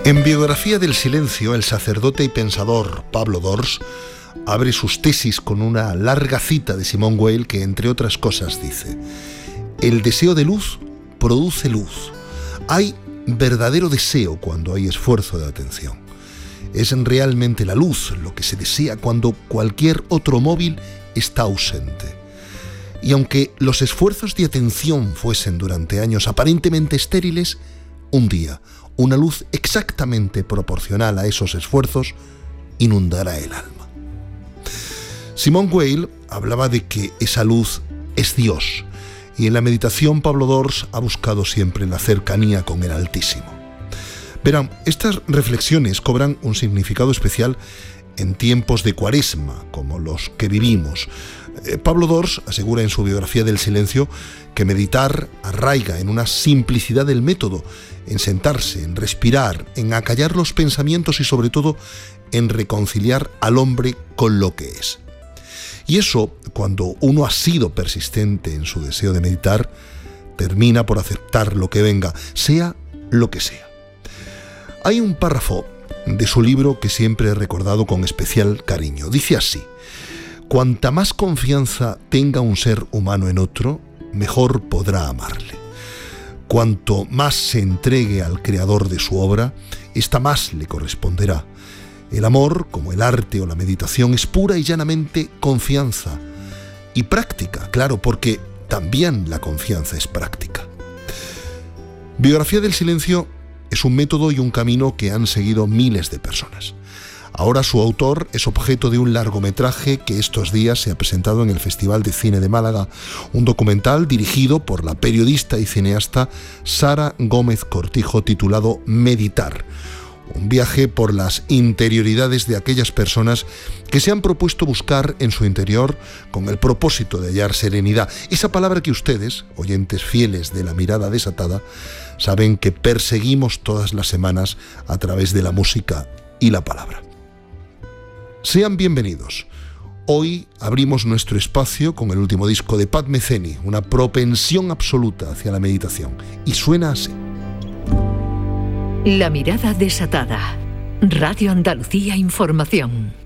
En Biografía del Silencio, el sacerdote y pensador Pablo Dors abre sus tesis con una larga cita de Simone Weil que, entre otras cosas, dice: el deseo de luz produce luz. Hay verdadero deseo cuando hay esfuerzo de atención. Es realmente la luz lo que se desea cuando cualquier otro móvil está ausente. Y aunque los esfuerzos de atención fuesen durante años aparentemente estériles, un día una luz exactamente proporcional a esos esfuerzos inundará el alma. Simone Weil hablaba de que esa luz es Dios, y en la meditación Pablo Dors ha buscado siempre la cercanía con el Altísimo. Verán, estas reflexiones cobran un significado especial en tiempos de Cuaresma, como los que vivimos. Pablo Dors asegura en su Biografía del Silencio que meditar arraiga en una simplicidad del método, en sentarse, en respirar, en acallar los pensamientos y sobre todo en reconciliar al hombre con lo que es. Y eso, cuando uno ha sido persistente en su deseo de meditar, termina por aceptar lo que venga, sea lo que sea. Hay un párrafo de su libro que siempre he recordado con especial cariño. Dice así: cuanta más confianza tenga un ser humano en otro, mejor podrá amarle. Cuanto más se entregue al creador de su obra, esta más le corresponderá. El amor, como el arte o la meditación, es pura y llanamente confianza. Y práctica, claro, porque también la confianza es práctica. Biografía del Silencio es un método y un camino que han seguido miles de personas. Ahora su autor es objeto de un largometraje que estos días se ha presentado en el Festival de Cine de Málaga, un documental dirigido por la periodista y cineasta Sara Gómez Cortijo titulado Meditar, un viaje por las interioridades de aquellas personas que se han propuesto buscar en su interior con el propósito de hallar serenidad, esa palabra que ustedes, oyentes fieles de La Mirada Desatada, saben que perseguimos todas las semanas a través de la música y la palabra. Sean bienvenidos. Hoy abrimos nuestro espacio con el último disco de Pat Metheny, una propensión absoluta hacia la meditación. Y suena así. La Mirada Desatada. Radio Andalucía Información.